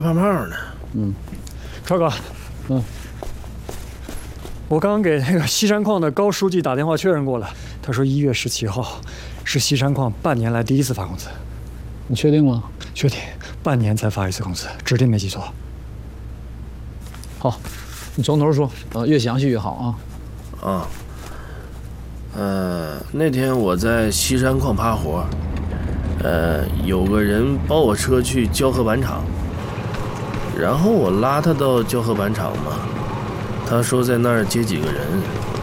胖胖呢？ 超哥，我刚刚给那个西山矿的高书记打电话确认过了，他说1月17号是西山矿半年来第一次发工资。 你确定吗？ 确定，半年才发一次工资，指定没记错。 好，你从头说，越详细越好啊。 那天我在西山矿趴活，有个人包我车去胶合板厂，然后我拉他到胶合板厂嘛，他说在那儿接几个人，